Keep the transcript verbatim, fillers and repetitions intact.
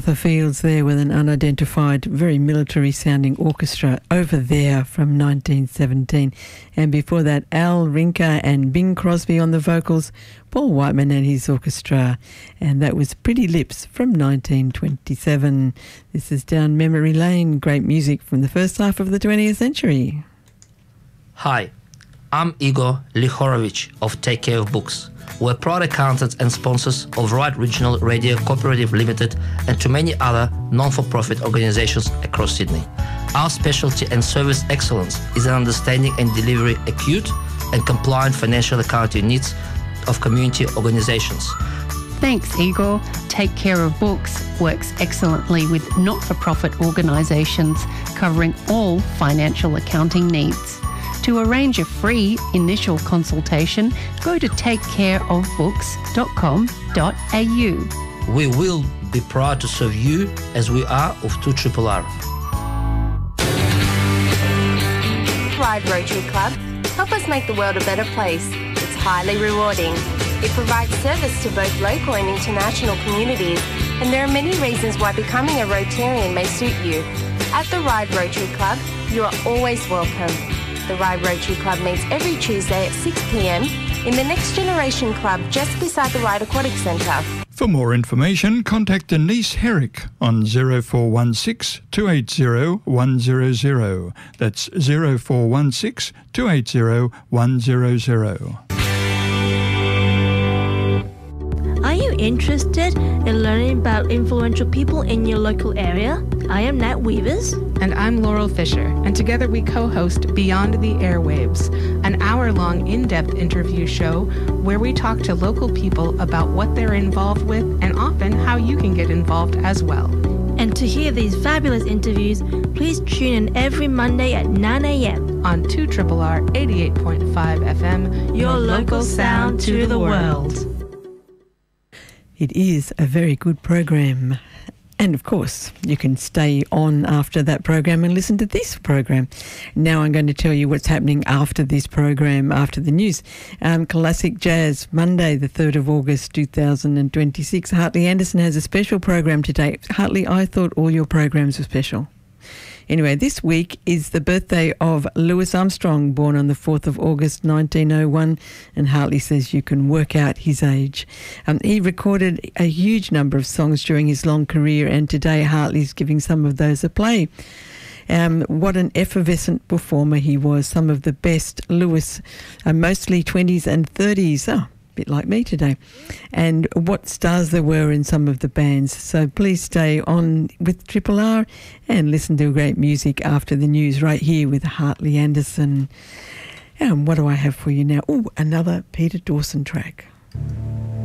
Arthur Fields there with an unidentified, very military-sounding orchestra over there from nineteen seventeen. And before that, Al Rinker and Bing Crosby on the vocals, Paul Whiteman and his orchestra. And that was Pretty Lips from nineteen twenty-seven. This is Down Memory Lane, great music from the first half of the twentieth century. Hi, I'm Igor Lihorovich of Take Care of Books. We're proud accountants and sponsors of Right Regional Radio Cooperative Limited and to many other non-for-profit organizations across Sydney. Our specialty and service excellence is in understanding and delivering acute and compliant financial accounting needs of community organizations. Thanks, Igor. Take Care of Books works excellently with not-for-profit organisations covering all financial accounting needs. To arrange a free initial consultation, go to take care of books dot com dot a u. We will be proud to serve you as we are of two R R R. Ryde Rotary Club. Help us make the world a better place. It's highly rewarding. It provides service to both local and international communities, and there are many reasons why becoming a Rotarian may suit you. At the Ryde Rotary Club, you are always welcome. The Ryde Rotary Club meets every Tuesday at six p m in the Next Generation Club just beside the Ryde Aquatic Centre. For more information, contact Denise Herrick on zero four one six, two eight zero, one zero zero. That's zero four one six, two eight zero, one zero zero. Are you interested in learning about influential people in your local area? I am Nat Weavers. And I'm Laurel Fisher, and together we co-host Beyond the Airwaves, an hour-long in-depth interview show where we talk to local people about what they're involved with and often how you can get involved as well. And to hear these fabulous interviews, please tune in every Monday at nine a m on two R R R eighty-eight point five F M, your, your local sound to the world. It is a very good program. And of course, you can stay on after that program and listen to this program. Now I'm going to tell you what's happening after this program, after the news. Um, Classic Jazz, Monday, the third of August, two thousand twenty-six. Hartley Anderson has a special program today. Hartley, I thought all your programs were special. Anyway, this week is the birthday of Louis Armstrong, born on the fourth of August nineteen oh one, and Hartley says you can work out his age. Um, he recorded a huge number of songs during his long career, and today Hartley's giving some of those a play. Um, what an effervescent performer he was. Some of the best Louis, uh, mostly twenties and thirties. Oh, bit like me today, and what stars there were in some of the bands. So please stay on with Triple R and listen to great music after the news right here with Hartley Anderson. And what do I have for you now? Oh, another Peter Dawson track.